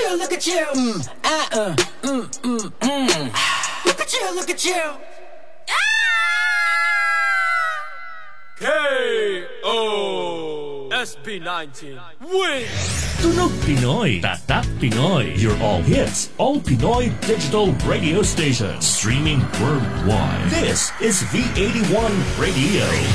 you, look at you. Look at you, look at you. K.O. SB19 win! Tunog Pinoy, Tatak Pinoy. Your all hits, all Pinoy digital radio station. Streaming worldwide. This is V81 Radio.